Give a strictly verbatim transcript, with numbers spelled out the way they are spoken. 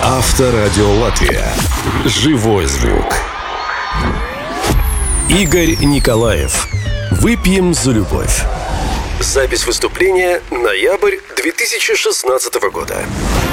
Авторадио Латвия. Живой звук. Игорь Николаев. «Выпьем за любовь». Запись выступления ноябрь две тысячи шестнадцатого года.